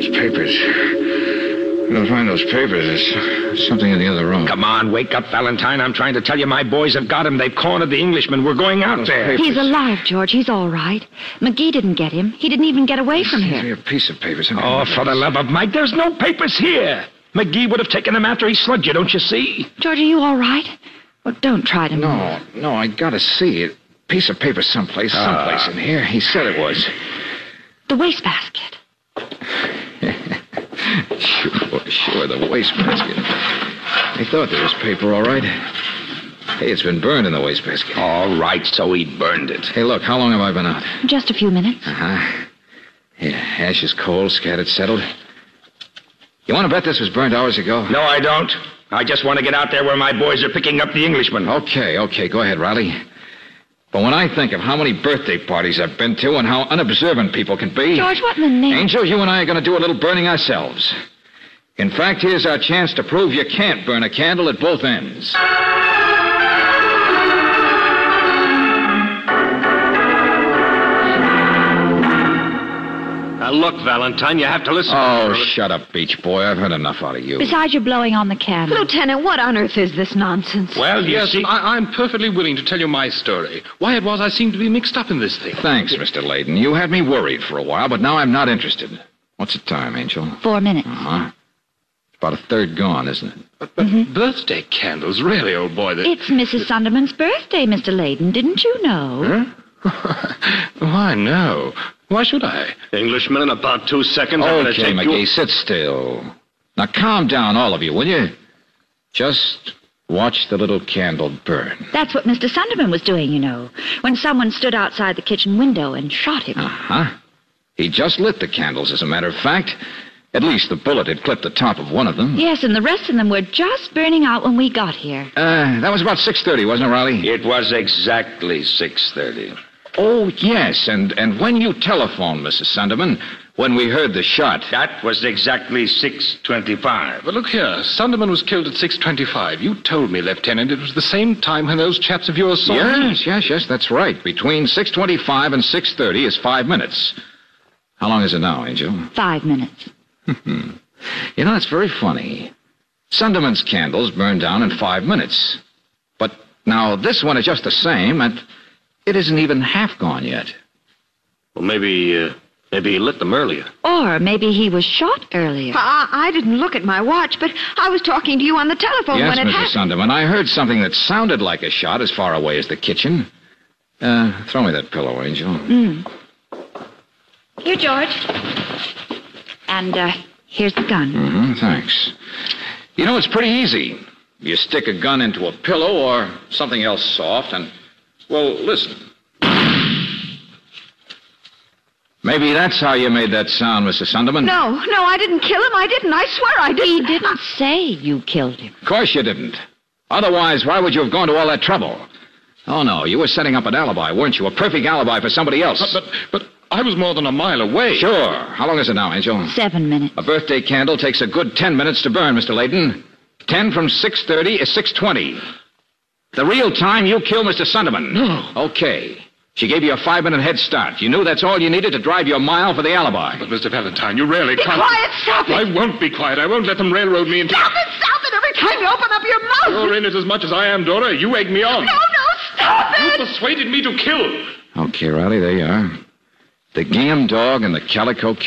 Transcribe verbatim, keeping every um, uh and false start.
those papers. I don't find those papers. There's something in the other room. Come on, wake up, Valentine. I'm trying to tell you my boys have got him. They've cornered the Englishman. We're going out Those there. papers. He's alive, George. He's all right. McGee didn't get him. He didn't even get away from Seems to here. be a piece of paper. Oh, for the love of Mike, there's no papers here. McGee would have taken him after he slugged you, don't you see? George, are you all right? Well, don't try to No, move. no, I gotta see it. Piece of paper someplace, someplace Ah. in here. He said it was. The wastebasket. Sure, sure, the wastebasket. I thought there was paper, all right. Hey, it's been burned in the wastebasket. All right, so he burned it. Hey, look, how long have I been out? Just a few minutes. Uh-huh. Yeah, ashes cold, scattered, settled. You want to bet this was burned hours ago? No, I don't. I just want to get out there where my boys are picking up the Englishman. Okay, okay, go ahead, Riley. But when I think of how many birthday parties I've been to and how unobservant people can be... George, what in the name... Angel, you and I are going to do a little burning ourselves. In fact, here's our chance to prove you can't burn a candle at both ends. Now, look, Valentine, you have to listen. Oh, shut up, Beach Boy. I've heard enough out of you. Besides, you're blowing on the candle. Lieutenant, what on earth is this nonsense? Well, you Yes, see... I, I'm perfectly willing to tell you my story. Why it was I seemed to be mixed up in this thing. Thanks, Mister Layden. You had me worried for a while, but now I'm not interested. What's the time, Angel? Four minutes. Uh-huh. It's about a third gone, isn't it? But, but birthday candles, really, old boy. They... It's Missus Sunderman's birthday, Mister Layden. Didn't you know? Huh? Why, no. Why should I? Englishman, in about two seconds, I'm going to Okay, take McGee, you... sit still. Now calm down, all of you, will you? Just watch the little candle burn. That's what Mister Sunderman was doing, you know, when someone stood outside the kitchen window and shot him. Uh-huh. He just lit the candles, as a matter of fact. At least the bullet had clipped the top of one of them. Yes, and the rest of them were just burning out when we got here. Uh, that was about six thirty, wasn't it, Riley? It was exactly six thirty. Oh, yes, and, and when you telephoned, Missus Sunderman, when we heard the shot... That was exactly six twenty-five. But look here, Sunderman was killed at six twenty-five. You told me, Lieutenant, it was the same time when those chaps of yours saw me. Yes, yes, yes, that's right. Between six twenty-five and six thirty is five minutes. How long is it now, Angel? Five minutes. You know, that's very funny. Sunderman's candles burned down in five minutes. But now this one is just the same, and it isn't even half gone yet. Well, maybe, uh, maybe he lit them earlier. Or maybe he was shot earlier. I, I didn't look at my watch, but I was talking to you on the telephone yes, when it Missus happened. Sunderman, I heard something that sounded like a shot as far away as the kitchen. Uh, throw me that pillow, Angel. Mm. Here, George. And, uh, here's the gun. Mm-hmm, thanks. You know, it's pretty easy. You stick a gun into a pillow or something else soft and, well, listen. Maybe that's how you made that sound, Missus Sunderman. No, no, I didn't kill him. I didn't. I swear I didn't. He didn't say you killed him. Of course you didn't. Otherwise, why would you have gone to all that trouble? Oh, no, you were setting up an alibi, weren't you? A perfect alibi for somebody else. But, but, but I was more than a mile away. Sure. How long is it now, Angel? Seven minutes. A birthday candle takes a good ten minutes to burn, Mister Layden. Ten from six thirty is six twenty. The real time you killed Mister Sunderman. No. Okay. She gave you a five-minute head start. You knew that's all you needed to drive your mile for the alibi. But, Mister Valentine, you really Be can't... quiet, stop it. I won't be quiet. I won't let them railroad me into... Stop it, stop it. Every time you open up your mouth. You're in it as much as I am, Dora. You egg me on. No, no, stop You it. persuaded me to kill. Okay, Riley, there you are. The gingham dog and the calico